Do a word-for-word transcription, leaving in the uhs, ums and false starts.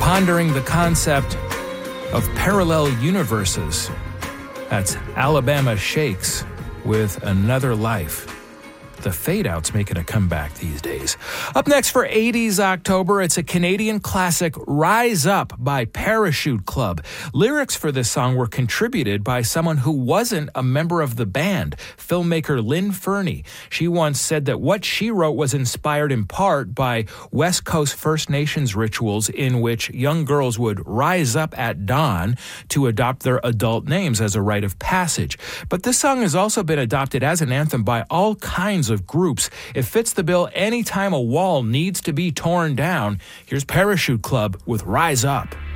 pondering the concept of parallel universes. That's Alabama Shakes with Another Life. The fade-outs making a comeback these days. Up next for eighties October, it's a Canadian classic, Rise Up by Parachute Club. Lyrics for this song were contributed by someone who wasn't a member of the band, filmmaker Lynn Fernie. She once said that what she wrote was inspired in part by West Coast First Nations rituals in which young girls would rise up at dawn to adopt their adult names as a rite of passage. But this song has also been adopted as an anthem by all kinds of groups. It fits the bill anytime a wall needs to be torn down. Here's Parachute Club with Rise Up.